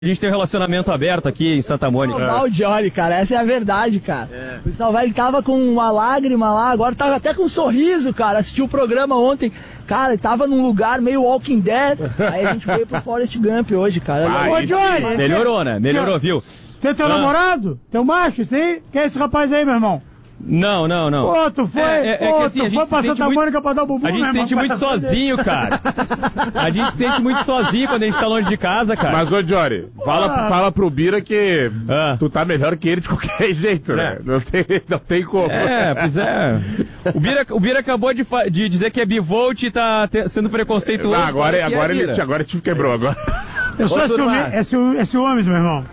A gente tem um relacionamento aberto aqui em Santa Mônica. O Valdiori, cara, essa é a verdade, cara. O pessoal ele tava com uma lágrima lá, agora tava até com um sorriso, cara. Assistiu o programa ontem. Cara, ele tava num lugar meio Walking Dead. Aí a gente veio pro Forrest Gump hoje, cara. Ô, Jory! Melhorou, né? Melhorou, viu? Você é teu namorado? Teu macho, isso aí? Quem é esse rapaz aí, meu irmão? Não. Pô, tu foi, que assim, tu foi pra Santa Mônica pra dar o bumbum, A gente se sente muito sozinho, cara. A gente se sente muito sozinho quando a gente tá longe de casa, cara. Mas, ô, Jory, fala pro Bira que tu tá melhor que ele de qualquer jeito, né? Não tem como. Pois é. O Bira acabou de dizer que é bivolt e tá sendo preconceituoso. Agora te quebrou, agora. Eu sou ciúmes, meu irmão.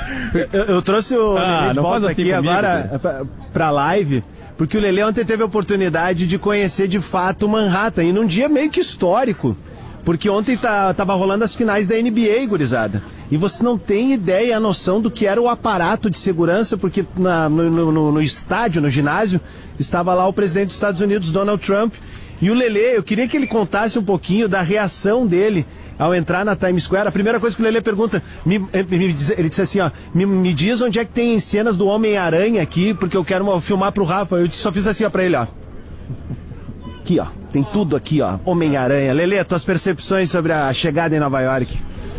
Eu trouxe o Lelê de volta aqui comigo, agora pra live, porque o Lelê ontem teve a oportunidade de conhecer de fato Manhattan, e num dia meio que histórico, porque ontem tava rolando as finais da NBA, gurizada. E você não tem ideia, a noção do que era o aparato de segurança, porque no estádio, no ginásio, estava lá o presidente dos Estados Unidos, Donald Trump. E o Lelê, eu queria que ele contasse um pouquinho da reação dele ao entrar na Times Square. A primeira coisa que o Lelê pergunta, ele disse assim, ó, me diz onde é que tem cenas do Homem-Aranha aqui, porque eu quero filmar pro Rafa. Eu só fiz assim, ó, pra ele, ó. Aqui, ó, tem tudo aqui, ó, Homem-Aranha. Lelê, tuas percepções sobre a chegada em Nova York.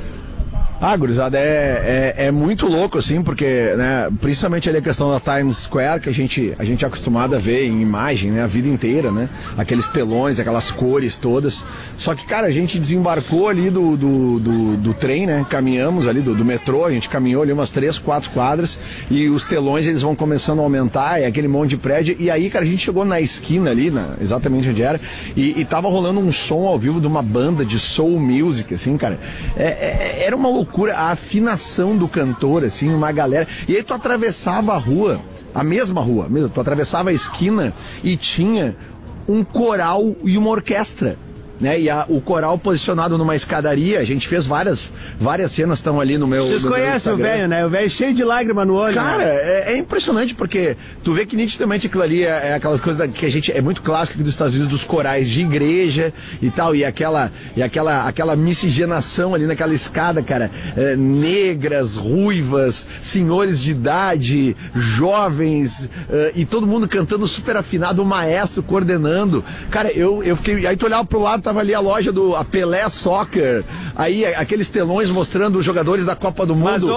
Gurizada, é muito louco, assim, porque, né, principalmente ali a questão da Times Square, que a gente é acostumado a ver em imagem, né, a vida inteira, né, aqueles telões, aquelas cores todas. Só que, cara, a gente desembarcou ali do trem, né, caminhamos ali do metrô, a gente caminhou ali umas 3, 4 quadras, e os telões, eles vão começando a aumentar, aquele monte de prédio, e aí, cara, a gente chegou na esquina ali, exatamente onde era, e tava rolando um som ao vivo de uma banda de soul music, assim, cara. Era uma loucura, a afinação do cantor, assim, uma galera. E aí tu atravessava a rua, a mesma rua, tu atravessava a esquina e tinha um coral e uma orquestra, né? E o coral posicionado numa escadaria, a gente fez várias cenas, estão ali no meu. Vocês conhecem o velho, né? O velho cheio de lágrima no olho. Cara, né? é impressionante, porque tu vê que nitidamente aquilo ali é aquelas coisas que a gente, é muito clássico aqui dos Estados Unidos, dos corais de igreja e tal, e aquela miscigenação ali naquela escada, cara, negras, ruivas, senhores de idade, jovens, e todo mundo cantando super afinado, o maestro coordenando. Cara, eu fiquei, aí tu olhava pro lado, tava ali a loja a Pelé Soccer, aí aqueles telões mostrando os jogadores da Copa do Mundo.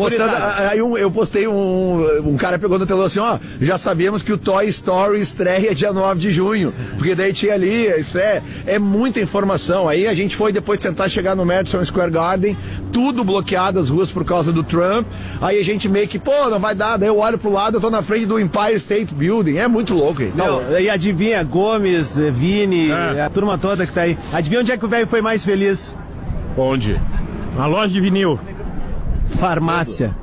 Aí eu postei um cara pegou no telão assim, ó, já sabemos que o Toy Story estreia dia 9 de junho, porque daí tinha ali, isso é muita informação. Aí a gente foi depois tentar chegar no Madison Square Garden, tudo bloqueado as ruas por causa do Trump, aí a gente meio que, não vai dar, daí eu olho pro lado, eu tô na frente do Empire State Building, é muito louco. Não, e adivinha, Gomes, Vini, a turma toda que tá aí. Adivinha onde é que o velho foi mais feliz? Onde? Na loja de vinil. Farmácia.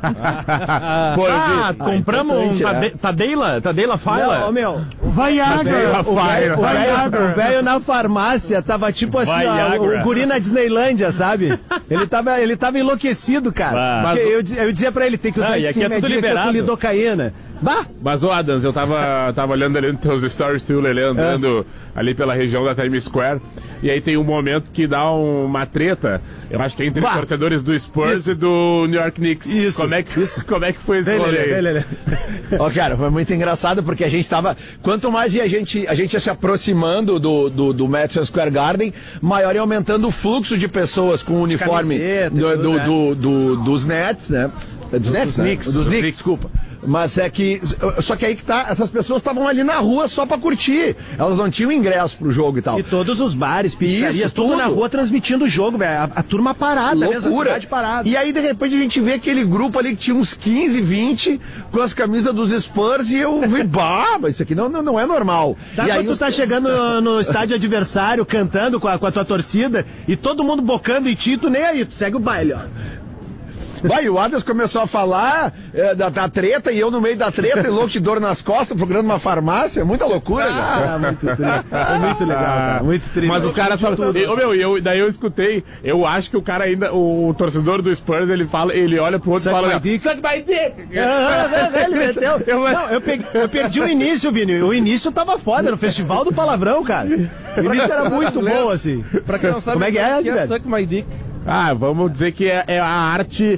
Compramos um Tadeila Fila. Não, meu. Viagra. O velho na farmácia tava tipo assim, ó, o guri na Disneylândia, sabe? Ele tava enlouquecido, cara. Porque eu dizia pra ele, tem que usar esse medinho com lidocaína. Mas, ô Adams, eu tava olhando ali nos teus stories, tu e o Lelê andando ali pela região da Times Square, e aí tem um momento que dá uma treta, eu acho que é entre os torcedores do Spurs e do New York Knicks. Como é que foi esse rolê? Cara, foi muito engraçado, porque a gente tava, quanto mais a gente ia se aproximando do Madison Square Garden, maior ia aumentando o fluxo de pessoas com o uniforme dos Nets, né? Dos Knicks, desculpa. Mas só que aí que tá, essas pessoas estavam ali na rua só pra curtir. Elas não tinham ingresso pro jogo e tal. E todos os bares, pizzarias, tudo na rua transmitindo o jogo, velho. A turma parada, loucura. A cidade parada. E aí, de repente, a gente vê aquele grupo ali que tinha uns 15, 20 com as camisas dos Spurs, e eu vi, mas isso aqui não é normal. Sabe e quando aí tu tá chegando no estádio adversário, cantando com a tua torcida, e todo mundo bocando e Tito, nem aí, tu segue o baile, ó. Vai, o Adams começou a falar da treta, e eu no meio da treta, e louco de dor nas costas, procurando uma farmácia. Muita loucura, cara. Muito legal, cara. Muito triste. Mas os caras só... Daí eu escutei, eu acho que o cara ainda, o torcedor do Spurs, ele olha pro outro e fala... Suck my dick! Ele meteu. Eu perdi o início, Vini. O início tava foda, no Festival do Palavrão, cara. O início era muito bom, assim. Pra quem não sabe, como é que é, Suck my dick. Vamos dizer que é a arte